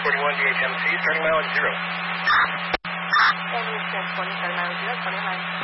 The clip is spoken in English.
41 DHMC, starting mileage 0. And we've transporting starting mileage 0, 29.